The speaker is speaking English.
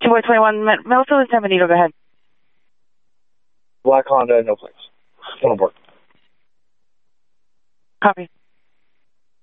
221, Melville and San Benito, go ahead. Black Honda, no plates. One on board. Copy.